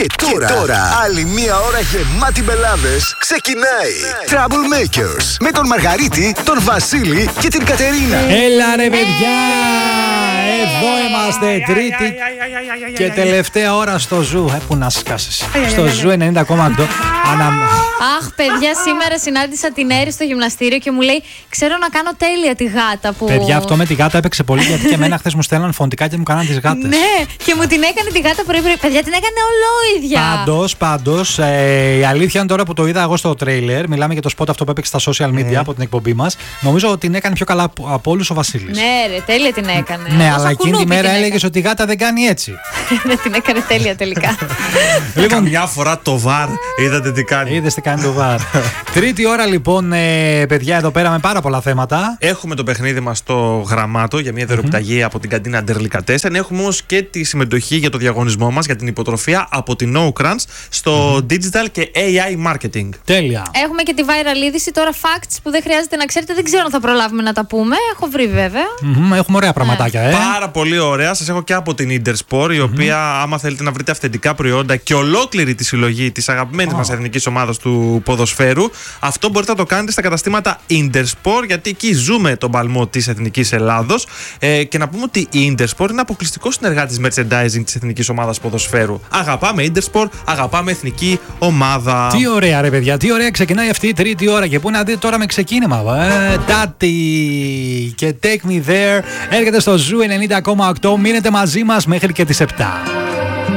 Και τώρα, άλλη μία ώρα γεμάτη μπελάδες ξεκινάει. Troublemakers με τον Μαργαρίτη, τον Βασίλη και την Κατερίνα. Έλα ρε παιδιά! Εδώ είμαστε, τρίτη και τελευταία ώρα στο Ζου. Πού να σκάσεις. Στο Ζου 90,8. Αχ, παιδιά, σήμερα συνάντησα την Έρη στο γυμναστήριο και μου λέει: ξέρω να κάνω τέλεια τη γάτα που. Παιδιά, αυτό με τη γάτα έπαιξε πολύ γιατί και εμένα χθες μου στέλναν φωνητικά και μου κάναν τις γάτες. Ναι, και μου την έκανε τη γάτα πρωί-πρωί. Παιδιά, την έκανε ολόιδια. Πάντως, η αλήθεια είναι τώρα που το είδα εγώ στο τρέιλερ, μιλάμε για το spot αυτό που έπαιξε στα social media από την εκπομπή μας. Νομίζω ότι την έκανε πιο καλά από όλους ο Βασίλης. Ναι, ρε, τέλεια την έκανε. Ναι, αλλά εκείνη τη μέρα έλεγες ότι η γάτα δεν κάνει έτσι. Ναι, την έκανε τέλεια τελικά. Λοιπόν, μια φορά το βαρ, είδατε τι κάνει. Είδες τι κάνει το βαρ. Τρίτη ώρα λοιπόν, παιδιά, εδώ πέρα με πάρα πολλά θέματα. Έχουμε το παιχνίδι μας στο Γραμμάτο για μια δωρεοπιταγή από την καντίνα Nderlikatessen. Έχουμε όμως και τη συμμετοχή για το διαγωνισμό μας για την υποτροφία από την No Crunch στο Digital και AI Marketing. Τέλεια. Έχουμε και τη viral είδηση τώρα, facts που δεν χρειάζεται να ξέρετε. Δεν ξέρω αν θα προλάβουμε να τα πούμε. Έχω βρει βέβαια. Έχουμε ωραία πραγματάκια, Πάρα πολύ ωραία. Σας έχω και από την Intersport, η οποία, άμα θέλετε να βρείτε αυθεντικά προϊόντα και ολόκληρη τη συλλογή της αγαπημένης μας εθνικής ομάδας του ποδοσφαίρου, αυτό μπορείτε να το κάνετε στα καταστήματα Intersport, γιατί εκεί ζούμε τον παλμό της Εθνικής Ελλάδος. Και να πούμε ότι η Intersport είναι αποκλειστικό συνεργάτης merchandising της Εθνικής Ομάδας Ποδοσφαίρου. Αγαπάμε Intersport, αγαπάμε εθνική ομάδα. Τι ωραία, ρε παιδιά, τι ωραία ξεκινάει αυτή η τρίτη ώρα. Και πού να δείτε τώρα με ξεκίνημα. Τάτι και Take Me There έρχεται στο Ζου 90,8. Μείνετε μαζί μας μέχρι και τις 7.